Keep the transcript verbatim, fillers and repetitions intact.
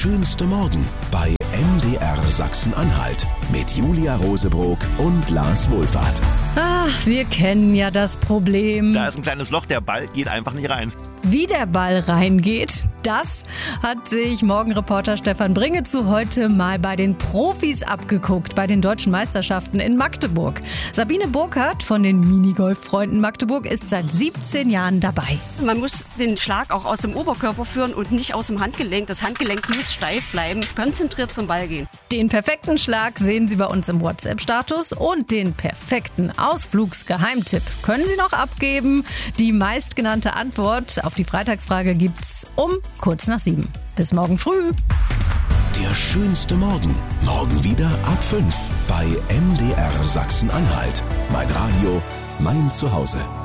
schönste Morgen bei M D R Sachsen-Anhalt mit Julia Rosebrock und Lars Wohlfahrt. Ah, wir kennen ja das Problem. Da ist ein kleines Loch, der Ball geht einfach nicht rein. Wie der Ball reingeht, das hat sich Morgenreporter Stefan Bringezu heute mal bei den Profis abgeguckt, bei den deutschen Meisterschaften in Magdeburg. Sabine Burkhardt von den Minigolf-Freunden Magdeburg ist seit siebzehn Jahren dabei. Man muss den Schlag auch aus dem Oberkörper führen und nicht aus dem Handgelenk. Das Handgelenk muss steif bleiben, konzentriert zum Ball gehen. Den perfekten Schlag sehen Sie bei uns im WhatsApp-Status und den perfekten Ausflugsgeheimtipp können Sie noch abgeben. Die meistgenannte Antwort auf die Freitagsfrage gibt's um kurz nach sieben. Bis morgen früh. Der schönste Morgen. Morgen wieder ab fünf bei M D R Sachsen-Anhalt. Mein Radio, mein Zuhause.